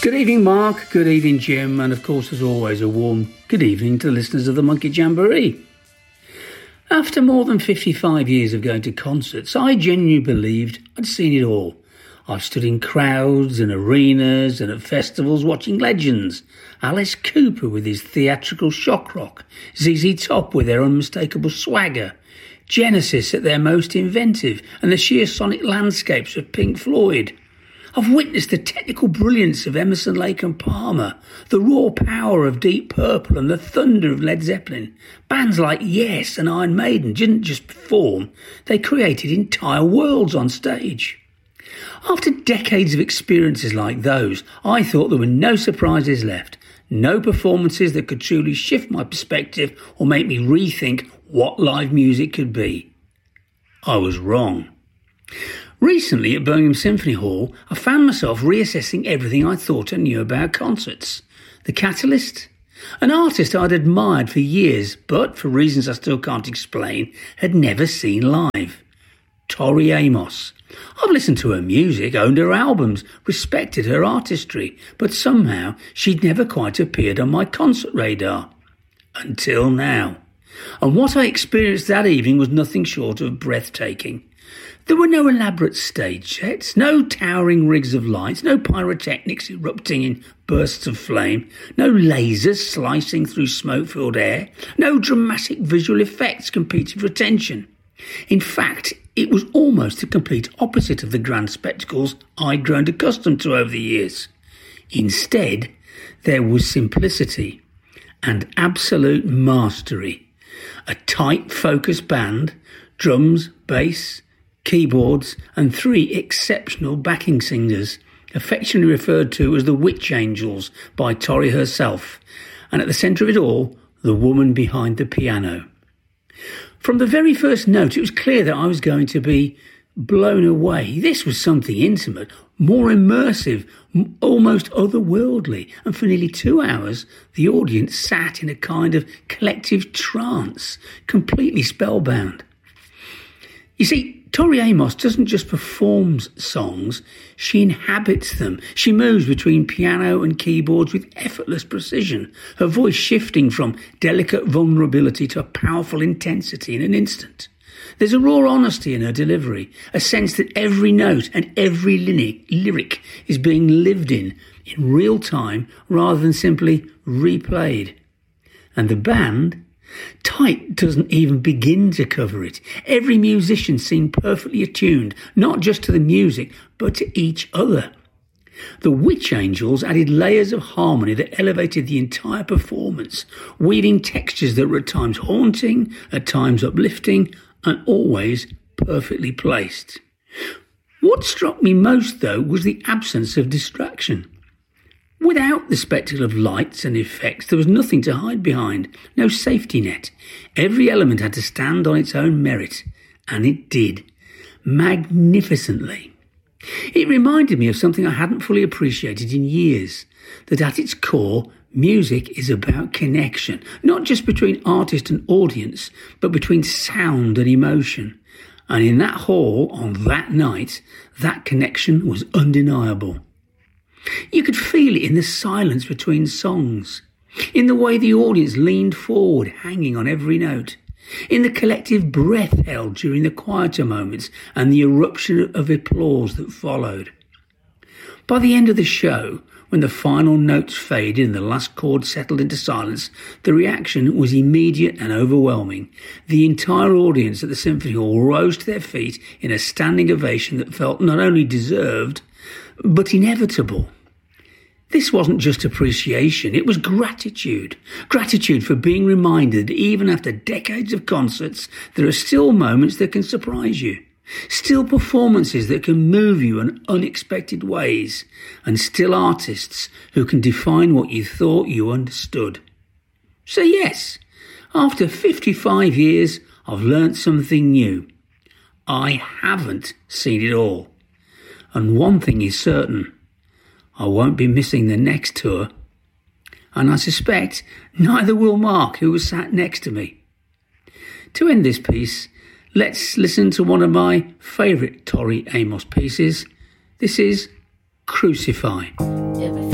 Good evening, Mark. Good evening, Jim. And of course, as always, a warm good evening to the listeners of the Monkey Jamboree. After more than 55 years of going to concerts, I genuinely believed I'd seen it all. I've stood in crowds and arenas and at festivals watching legends. Alice Cooper with his theatrical shock rock, ZZ Top with their unmistakable swagger, Genesis at their most inventive, and the sheer sonic landscapes of Pink Floyd. I've witnessed the technical brilliance of Emerson, Lake and Palmer, the raw power of Deep Purple and the thunder of Led Zeppelin. Bands like Yes and Iron Maiden didn't just perform, they created entire worlds on stage. After decades of experiences like those, I thought there were no surprises left, no performances that could truly shift my perspective or make me rethink what live music could be. I was wrong. Recently at Birmingham Symphony Hall, I found myself reassessing everything I thought I knew about concerts. The Catalyst, an artist I'd admired for years, but for reasons I still can't explain, had never seen live. Tori Amos. I've listened to her music, owned her albums, respected her artistry, but somehow she'd never quite appeared on my concert radar. Until now. And what I experienced that evening was nothing short of breathtaking. There were no elaborate stage sets, no towering rigs of lights, no pyrotechnics erupting in bursts of flame, no lasers slicing through smoke-filled air, no dramatic visual effects competing for attention. In fact, it was almost the complete opposite of the grand spectacles I'd grown accustomed to over the years. Instead, there was simplicity and absolute mastery. A tight, focused band, drums, bass, keyboards and 3 exceptional backing singers, affectionately referred to as the Witch Angels by Tori herself, and at the centre of it all, the woman behind the piano. From the very first note, it was clear that I was going to be blown away. This was something intimate, more immersive, almost otherworldly, and for nearly 2 hours, the audience sat in a kind of collective trance, completely spellbound. You see, Tori Amos doesn't just perform songs, she inhabits them. She moves between piano and keyboards with effortless precision, her voice shifting from delicate vulnerability to a powerful intensity in an instant. There's a raw honesty in her delivery, a sense that every note and every lyric is being lived in real time rather than simply replayed. And the band? Tight doesn't even begin to cover it. Every musician seemed perfectly attuned, not just to the music, but to each other. The Witch Angels added layers of harmony that elevated the entire performance, weaving textures that were at times haunting, at times uplifting, and always perfectly placed. What struck me most, though, was the absence of distraction. Without the spectacle of lights and effects, there was nothing to hide behind, no safety net. Every element had to stand on its own merit, and it did, magnificently. It reminded me of something I hadn't fully appreciated in years, that at its core, music is about connection, not just between artist and audience, but between sound and emotion. And in that hall, on that night, that connection was undeniable. You could feel it in the silence between songs, in the way the audience leaned forward, hanging on every note, in the collective breath held during the quieter moments and the eruption of applause that followed. By the end of the show, when the final notes faded and the last chord settled into silence, the reaction was immediate and overwhelming. The entire audience at the Symphony Hall rose to their feet in a standing ovation that felt not only deserved, but inevitable. This wasn't just appreciation, it was gratitude. Gratitude for being reminded that even after decades of concerts, there are still moments that can surprise you. Still performances that can move you in unexpected ways. And still artists who can define what you thought you understood. So yes, after 55 years, I've learnt something new. I haven't seen it all. And one thing is certain, I won't be missing the next tour. And I suspect neither will Mark, who was sat next to me. To end this piece, let's listen to one of my favourite Tori Amos pieces. This is Crucify.